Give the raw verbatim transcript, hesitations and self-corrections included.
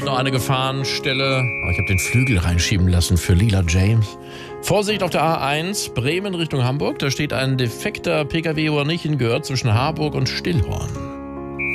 Noch eine Gefahrenstelle. Oh, ich habe den Flügel reinschieben lassen für Lila James. Vorsicht auf der A eins, Bremen Richtung Hamburg. Da steht ein defekter P K W, wo er nicht hingehört, zwischen Harburg und Stillhorn.